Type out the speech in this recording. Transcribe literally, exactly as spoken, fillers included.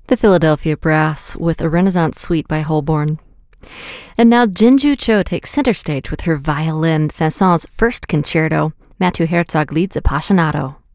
The Philadelphia Brass with a Renaissance Suite by Holborn. And now Jinju Cho takes center stage with her violin, Saint-Saëns' first concerto. Matthew Herzog leads Appassionato.